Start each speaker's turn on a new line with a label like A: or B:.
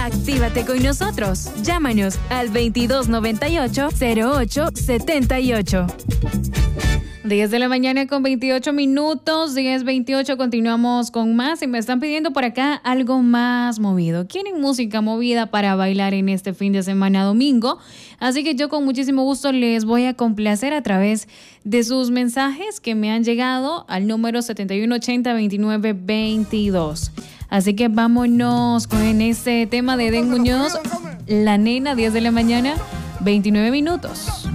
A: Actívate con nosotros. Llámanos al 2298-0878. 10 de la mañana con 28 minutos, 10:28, continuamos con más y me están pidiendo por acá algo más movido. ¿Quieren música movida para bailar en este fin de semana domingo? Así que yo con muchísimo gusto les voy a complacer a través de sus mensajes que me han llegado al número 7180-2922. Así que vámonos con este tema de Edén Muñoz, La Nena, 10 de la mañana, 29 minutos.